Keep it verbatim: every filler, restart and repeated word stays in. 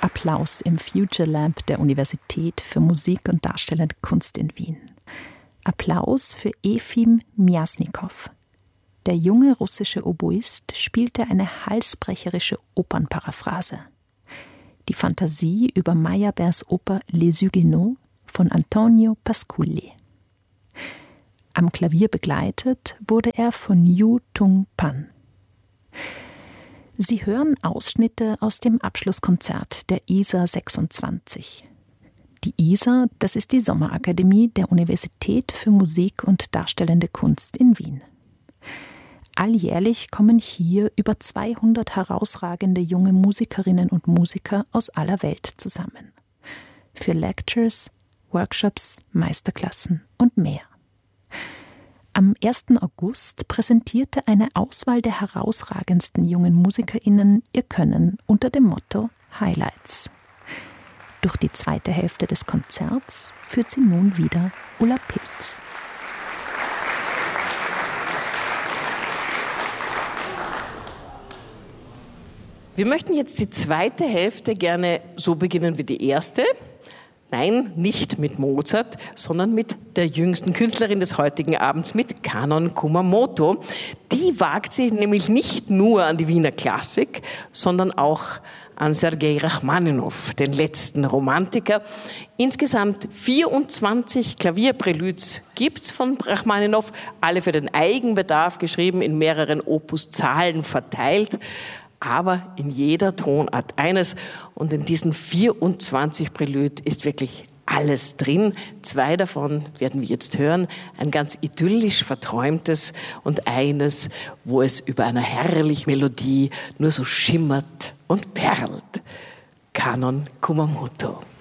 Applaus im Future Lab der Universität für Musik und Darstellende Kunst in Wien. Applaus für Efim Miasnikow. Der junge russische Oboist spielte eine halsbrecherische Opernparaphrase. Die Fantasie über Meyerbeers Oper Les Huguenots von Antonio Pasculli. Am Klavier begleitet wurde er von Yu Tung Pan. Sie hören Ausschnitte aus dem Abschlusskonzert der I S A sechsundzwanzig. Die I S A, das ist die Sommerakademie der Universität für Musik und Darstellende Kunst in Wien. Alljährlich kommen hier über zweihundert herausragende junge Musikerinnen und Musiker aus aller Welt zusammen. Für Lectures, Workshops, Meisterklassen und mehr. Am ersten August präsentierte eine Auswahl der herausragendsten jungen MusikerInnen ihr Können unter dem Motto Highlights. Durch die zweite Hälfte des Konzerts führt sie nun wieder Ulla Pilz. Wir möchten jetzt die zweite Hälfte gerne so beginnen wie die erste. Nein, nicht mit Mozart, sondern mit der jüngsten Künstlerin des heutigen Abends, mit Kanon Kumamoto. Die wagt sich nämlich nicht nur an die Wiener Klassik, sondern auch an Sergei Rachmaninow, den letzten Romantiker. Insgesamt vierundzwanzig Klavierpräludes gibt's von Rachmaninow, alle für den Eigenbedarf geschrieben, in mehreren Opuszahlen verteilt. Aber in jeder Tonart eines. Und in diesen vierundzwanzig Prälud ist wirklich alles drin. Zwei davon werden wir jetzt hören. Ein ganz idyllisch verträumtes und eines, wo es über einer herrlichen Melodie nur so schimmert und perlt. Kanon Kumamoto.